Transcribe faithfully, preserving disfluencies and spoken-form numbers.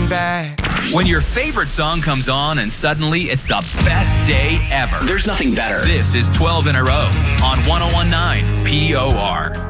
back. When your favorite song comes on and suddenly it's the best day ever. There's nothing better. This is twelve in a row on one oh one point nine P O R.